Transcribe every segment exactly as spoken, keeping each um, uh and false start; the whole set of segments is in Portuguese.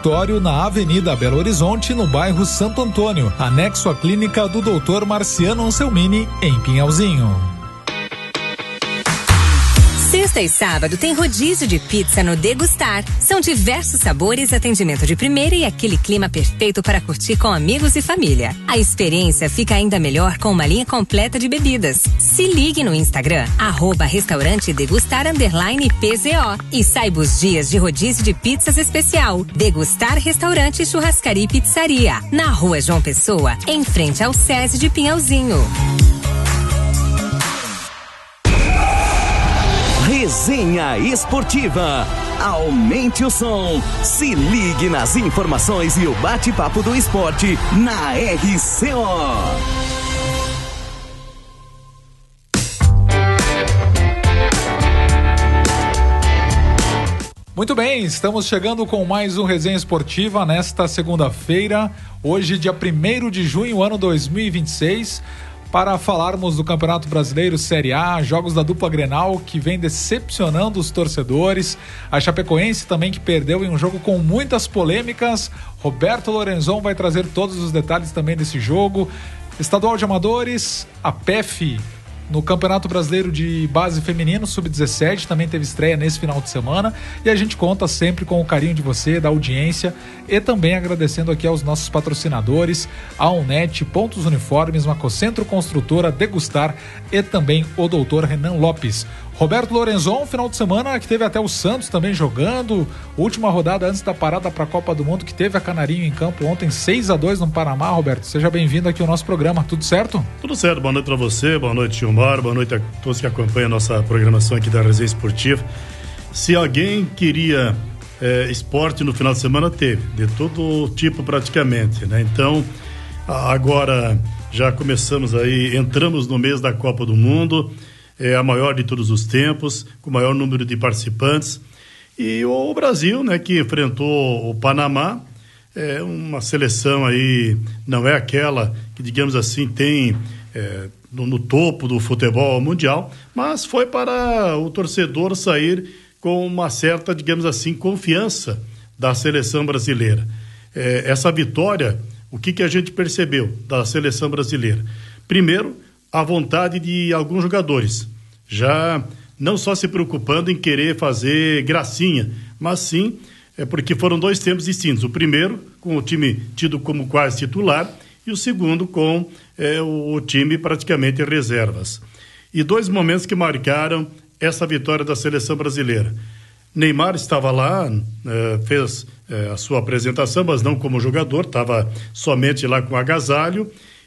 consultório na Avenida Belo Horizonte, no bairro Santo Antônio, anexo à clínica do doutor Marciano Anselmini, em Pinhalzinho. Sexta e sábado tem rodízio de pizza no Degustar. São diversos sabores, atendimento de primeira e aquele clima perfeito para curtir com amigos e família. A experiência fica ainda melhor com uma linha completa de bebidas. Se ligue no Instagram, arroba restaurante degustar underline P Z O e saiba os dias de rodízio de pizzas especial. Degustar Restaurante Churrascaria e Pizzaria, na Rua João Pessoa, em frente ao SESI de Pinhalzinho. Resenha Esportiva. Aumente o som. Se ligue nas informações e o bate-papo do esporte na R C O. Muito bem, estamos chegando com mais um Resenha Esportiva nesta segunda-feira, hoje dia primeiro de junho, ano dois mil e vinte e seis. Para falarmos do Campeonato Brasileiro Série A, jogos da dupla Grenal que vem decepcionando os torcedores, a Chapecoense também que perdeu em um jogo com muitas polêmicas. Roberto Lorenzon vai trazer todos os detalhes também desse jogo. Estadual de Amadores, a P E F no Campeonato Brasileiro de Base Feminino sub dezessete também teve estreia nesse final de semana, e a gente conta sempre com o carinho de você, da audiência, e também agradecendo aqui aos nossos patrocinadores, a Unnet, Pontos Uniformes, Macocentro Construtora, Degustar e também o doutor Renan Lopes. Roberto Lorenzon, final de semana que teve até o Santos também jogando, última rodada antes da parada para a Copa do Mundo, que teve a Canarinho em campo ontem, seis a dois no Panamá. Roberto, seja bem-vindo aqui ao nosso programa, tudo certo? Tudo certo, boa noite para você, boa noite Gilmar, boa noite a todos que acompanham a nossa programação aqui da Resenha Esportiva. Se alguém queria é, esporte no final de semana, teve, de todo tipo praticamente, né? Então, agora já começamos aí, entramos no mês da Copa do Mundo, é a maior de todos os tempos, com o maior número de participantes, e o Brasil, né, que enfrentou o Panamá, é uma seleção aí, não é aquela que, digamos assim, tem é, no, no topo do futebol mundial, mas foi para o torcedor sair com uma certa, digamos assim, confiança da seleção brasileira. É, essa vitória, o que, que a gente percebeu da seleção brasileira? Primeiro, a vontade de alguns jogadores, já não só se preocupando em querer fazer gracinha, mas sim, é porque foram dois tempos distintos. O primeiro, com o time tido como quase titular, e o segundo, com é, o, o time praticamente reservas. E dois momentos que marcaram essa vitória da seleção brasileira. Neymar estava lá, é, fez é, a sua apresentação, mas não como jogador, estava somente lá com agasalho,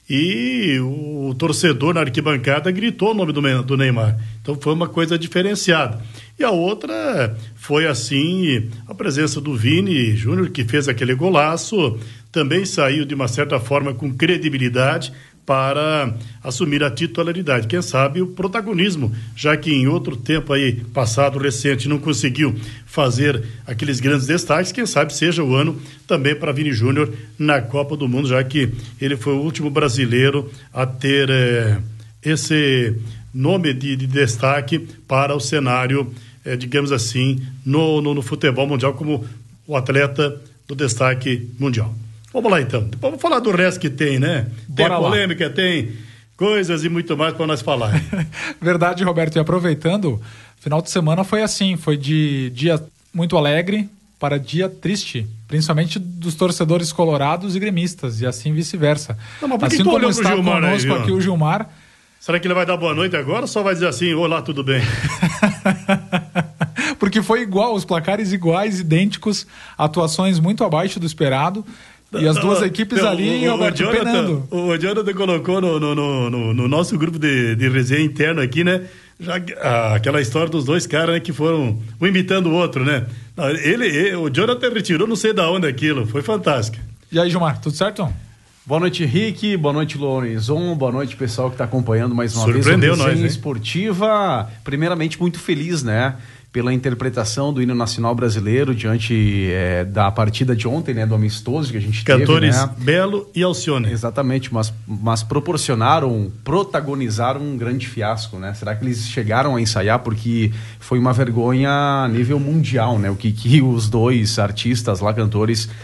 e o torcedor na arquibancada gritou o nome do, do Neymar. Então foi uma coisa diferenciada. E a outra foi assim, a presença do Vini Júnior, que fez aquele golaço, também saiu de uma certa forma com credibilidade para assumir a titularidade, quem sabe o protagonismo, já que em outro tempo aí, passado, recente, não conseguiu fazer aqueles grandes destaques, quem sabe seja o ano também para Vini Júnior na Copa do Mundo, já que ele foi o último brasileiro a ter é, esse nome de, de destaque para o cenário, é, digamos assim, no, no, no futebol mundial, como o atleta do destaque mundial. Vamos lá então, depois vamos falar do resto que tem, né? Tem Bora polêmica, lá. Tem coisas e muito mais para nós falar. Verdade, Roberto, e aproveitando, final de semana foi assim, foi de dia muito alegre para dia triste, principalmente dos torcedores colorados e gremistas, e assim vice-versa. Não, mas por que assim tu como olhou pro está Gilmar aí, conosco João? aqui o Gilmar. Será que ele vai dar boa noite agora ou só vai dizer assim, olá, tudo bem? Porque foi igual, os placares iguais, idênticos, atuações muito abaixo do esperado. E as duas equipes Não, ali, o, Roberto, o Jonathan, penando. O Jonathan colocou no, no, no, no nosso grupo de, de resenha interno aqui, né? Já, ah, aquela história dos dois caras, né, que foram um imitando o outro, né? Não, ele, ele, o Jonathan retirou não sei da onde aquilo, foi fantástico. E aí, Gilmar, tudo certo? Boa noite, Rick, boa noite, Lorenzon, boa noite, pessoal que está acompanhando mais uma Surpreendeu vez a Resenha nós, hein? Esportiva. Primeiramente, muito feliz, né? Pela interpretação do hino nacional brasileiro diante é, da partida de ontem, né, do amistoso que a gente Cantores teve, né? Belo e Alcione. Exatamente, mas, mas proporcionaram, protagonizaram um grande fiasco, né? Será que eles chegaram a ensaiar? Porque foi uma vergonha a nível mundial, né? O que, que os dois artistas lá, cantores,